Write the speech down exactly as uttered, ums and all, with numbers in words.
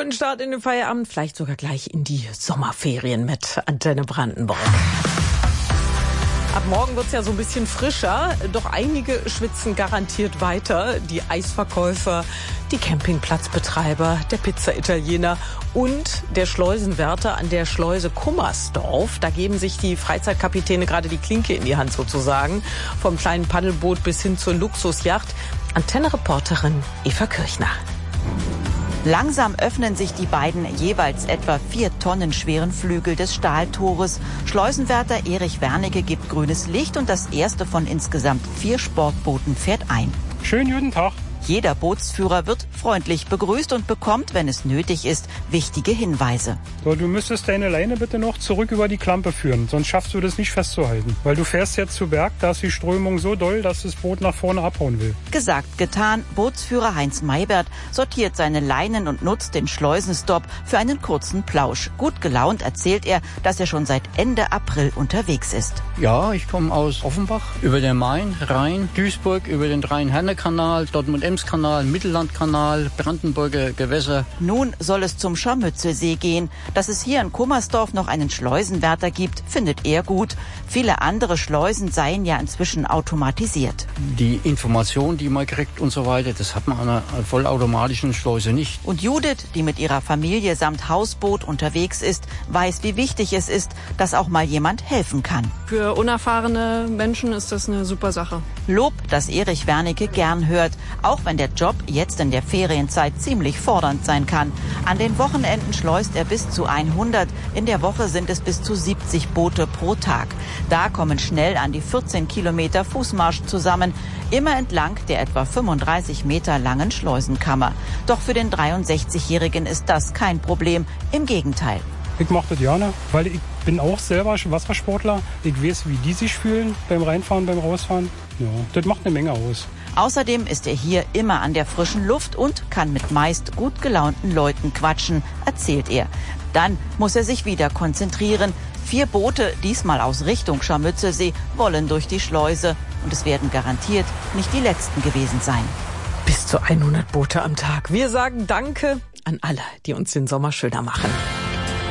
guten Start in den Feierabend, vielleicht sogar gleich in die Sommerferien mit Antenne Brandenburg. Ab morgen wird's ja so ein bisschen frischer, doch einige schwitzen garantiert weiter. Die Eisverkäufer, die Campingplatzbetreiber, der Pizza-Italiener und der Schleusenwärter an der Schleuse Kummersdorf. Da geben sich die Freizeitkapitäne gerade die Klinke in die Hand sozusagen. Vom kleinen Paddelboot bis hin zur Luxusjacht. Antenne-Reporterin Eva Kirchner. Langsam öffnen sich die beiden jeweils etwa vier Tonnen schweren Flügel des Stahltores. Schleusenwärter Erich Wernicke gibt grünes Licht und das erste von insgesamt vier Sportbooten fährt ein. Schönen guten Tag. Jeder Bootsführer wird freundlich begrüßt und bekommt, wenn es nötig ist, wichtige Hinweise. So, du müsstest deine Leine bitte noch zurück über die Klampe führen, sonst schaffst du das nicht festzuhalten. Weil du fährst jetzt zu Berg, da ist die Strömung so doll, dass das Boot nach vorne abhauen will. Gesagt, getan. Bootsführer Heinz Maybert sortiert seine Leinen und nutzt den Schleusenstopp für einen kurzen Plausch. Gut gelaunt erzählt er, dass er schon seit Ende April unterwegs ist. Ja, ich komme aus Offenbach, über den Main, Rhein, Duisburg, über den Rhein-Herne-Kanal, Dortmund-Ems-Kanal, Mittellandkanal, Brandenburger Gewässer. Nun soll es zum Scharmützelsee gehen. Dass es hier in Kummersdorf noch einen Schleusenwärter gibt, findet er gut. Viele andere Schleusen seien ja inzwischen automatisiert. Die Information, die man kriegt und so weiter, das hat man an einer vollautomatischen Schleuse nicht. Und Judith, die mit ihrer Familie samt Hausboot unterwegs ist, weiß, wie wichtig es ist, dass auch mal jemand helfen kann. Für unerfahrene Menschen ist das eine super Sache. Lob, das Erich Wernicke gern hört, auch wenn der Job jetzt in der Ferienzeit ziemlich fordernd sein kann. An den Wochenenden schleust er bis zu hundert, in der Woche sind es bis zu siebzig Boote pro Tag. Da kommen schnell an die vierzehn Kilometer Fußmarsch zusammen, immer entlang der etwa fünfunddreißig Meter langen Schleusenkammer. Doch für den dreiundsechzigjährigen ist das kein Problem, im Gegenteil. Ich mache das gerne, weil ich bin auch selber Wassersportler. Ich weiß, wie die sich fühlen beim Reinfahren, beim Rausfahren. Ja, das macht eine Menge aus. Außerdem ist er hier immer an der frischen Luft und kann mit meist gut gelaunten Leuten quatschen, erzählt er. Dann muss er sich wieder konzentrieren. Vier Boote, diesmal aus Richtung Scharmützelsee, wollen durch die Schleuse. Und es werden garantiert nicht die letzten gewesen sein. Bis zu hundert Boote am Tag. Wir sagen Danke an alle, die uns den Sommer schöner machen.